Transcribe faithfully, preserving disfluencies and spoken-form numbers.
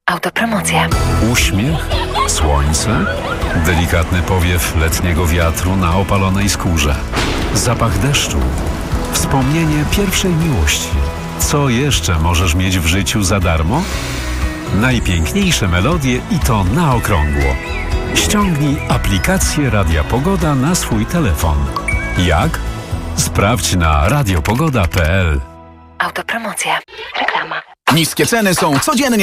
Autopromocja. Uśmiech, słońce, delikatny powiew letniego wiatru na opalonej skórze, zapach deszczu, wspomnienie pierwszej miłości. Co jeszcze możesz mieć w życiu za darmo? Najpiękniejsze melodie i to na okrągło. Ściągnij aplikację Radia Pogoda na swój telefon. Jak? Sprawdź na radiopogoda kropka p l. Autopromocja. Reklama. Niskie ceny są codziennie.